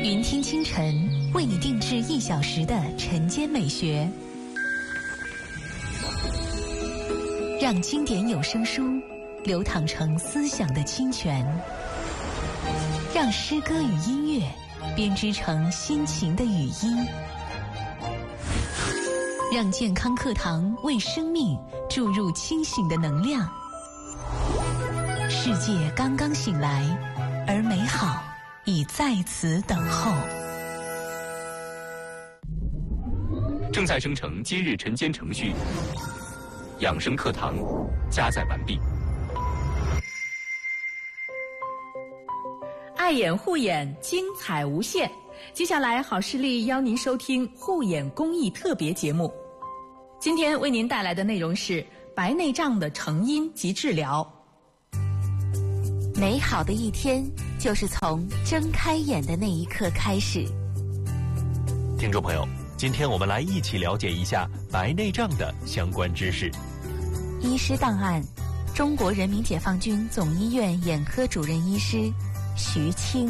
云听清晨为你定制1小时的晨间美学，让经典有声书流淌成思想的清泉，让诗歌与音乐编织成心情的语音，让健康课堂为生命注入清醒的能量。世界刚刚醒来，而美好已在此等候。 正在生成今日晨间程序，养生课堂加载完毕。 爱眼护眼，精彩无限。接下来好视力邀您收听护眼公益特别节目。今天为您带来的内容是白内障的成因及治疗。 美好的一天就是从睁开眼的那一刻开始。 听众朋友，今天我们来一起了解一下白内障的相关知识。 医师档案：中国人民解放军总医院眼科主任医师徐清。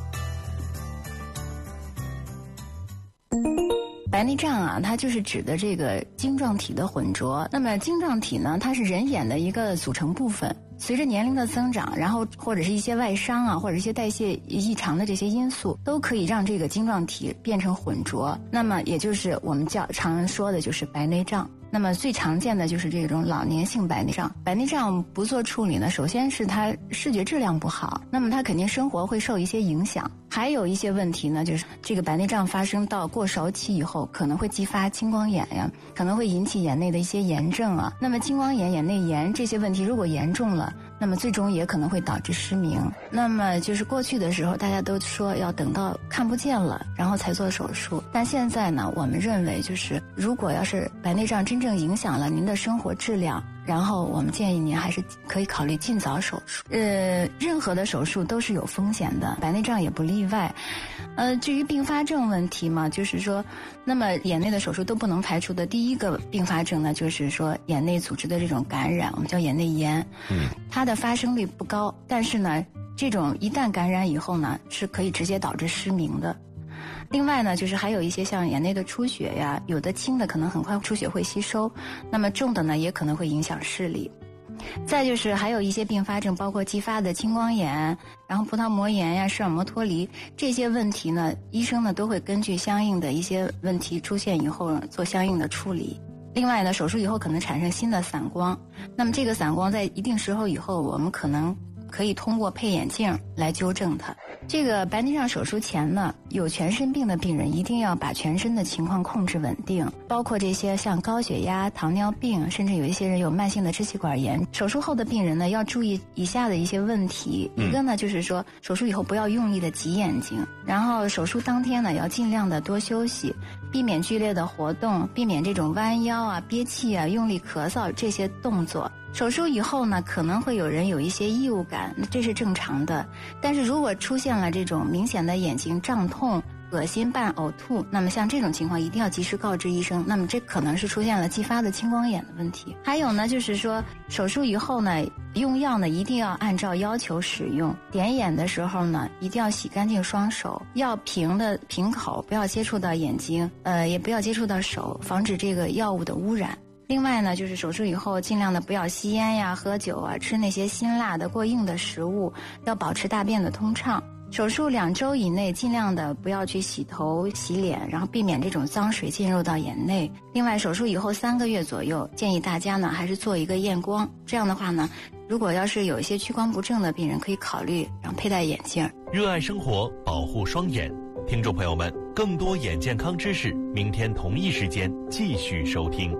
白内障啊，它就是指的这个晶状体的混浊。那么晶状体呢，它是人眼的一个组成部分。随着年龄的增长，然后或者是一些外伤啊，或者一些代谢异常的这些因素，都可以让这个晶状体变成混浊。那么也就是我们常说的就是白内障。那么最常见的就是这种老年性白内障。白内障不做处理呢，首先是它视觉质量不好，那么它肯定生活会受一些影响。还有一些问题呢，就是这个白内障发生到过熟期以后，可能会激发青光眼呀，可能会引起眼内的一些炎症啊。那么青光眼、眼内炎这些问题如果严重了，那么最终也可能会导致失明。那么就是过去的时候大家都说要等到看不见了然后才做手术，但现在呢，我们认为就是如果要是白内障真正影响了您的生活质量，然后我们建议您还是可以考虑尽早手术。任何的手术都是有风险的，白内障也不例外。至于并发症问题嘛，就是说，那么眼内的手术都不能排除的第一个并发症呢，就是说眼内组织的这种感染，我们叫眼内炎。它的发生率不高，但是呢，这种一旦感染以后呢，是可以直接导致失明的。另外呢，就是还有一些像眼内的出血呀，有的轻的可能很快出血会吸收，那么重的呢也可能会影响视力。再就是还有一些并发症，包括继发的青光眼，然后葡萄膜炎呀、视网膜脱离这些问题呢，医生呢都会根据相应的一些问题出现以后做相应的处理。另外呢，手术以后可能产生新的散光，那么这个散光在一定时候以后，我们可能可以通过配眼镜来纠正它。这个白内障手术前呢，有全身病的病人一定要把全身的情况控制稳定，包括这些像高血压、糖尿病，甚至有一些人有慢性的支气管炎。手术后的病人呢，要注意以下的一些问题。一个呢，就是说手术以后不要用力的挤眼睛，然后手术当天呢，要尽量的多休息，避免剧烈的活动，避免这种弯腰啊、憋气啊、用力咳嗽这些动作。手术以后呢，可能会有人有一些异物感，这是正常的。但是如果出现了这种明显的眼睛胀痛、恶心伴呕吐，那么像这种情况一定要及时告知医生，那么这可能是出现了继发的青光眼的问题。还有呢，就是说手术以后呢，用药呢一定要按照要求使用，点眼的时候呢一定要洗干净双手，要平口，不要接触到眼睛，也不要接触到手，防止这个药物的污染。另外呢，就是手术以后尽量的不要吸烟呀、喝酒啊、吃那些辛辣的过硬的食物，要保持大便的通畅。手术2周以内尽量的不要去洗头洗脸，然后避免这种脏水进入到眼内。另外手术以后3个月左右，建议大家呢还是做一个验光，这样的话呢，如果要是有一些屈光不正的病人，可以考虑然后佩戴眼镜。 热爱生活，保护双眼。听众朋友们，更多眼健康知识，明天同一时间继续收听。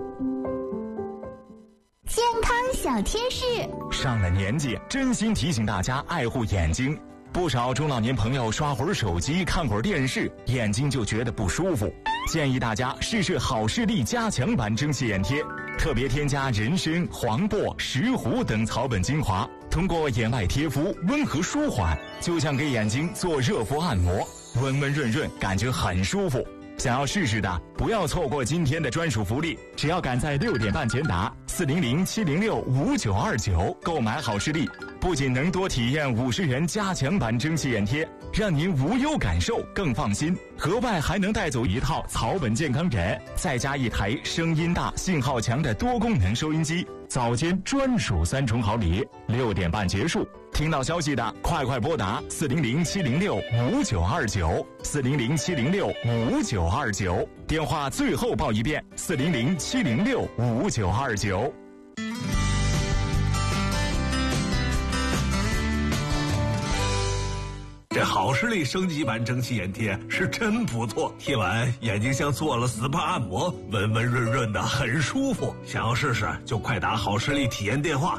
健康小贴士， 上了年纪，真心提醒大家爱护眼睛。不少中老年朋友刷会儿手机、看会儿电视，眼睛就觉得不舒服。建议大家试试好视力加强版蒸汽眼贴，特别添加人参、黄柏、石斛等草本精华，通过眼外贴敷温和舒缓，就像给眼睛做热敷按摩，温温润润，感觉很舒服。想要试试的，不要错过今天的专属福利，只要赶在6点半前打400-706-5929购买好视力，不仅能多体验50元加强版蒸汽眼贴， 让您无忧感受更放心。额外还能带走一套草本健康枕，再加一台声音大、信号强的多功能收音机。早间专属3重好礼，6点半结束。听到消息的快拨打400-706-5929，400-706-5929，电话最后报一遍，400-706-5929。 这好视力升级版蒸汽眼贴是真不错，贴完眼睛像做了 SPA 按摩，温温润润的，很舒服。想要试试就快打好视力体验电话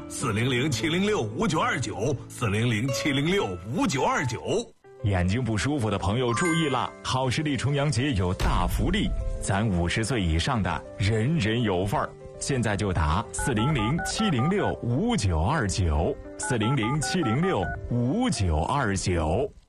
400-706-5929，400-706-5929。 眼睛不舒服的朋友注意了，好视力重阳节有大福利，咱50岁以上的人人有份儿。现在就打400-706-5929，400-706-5929。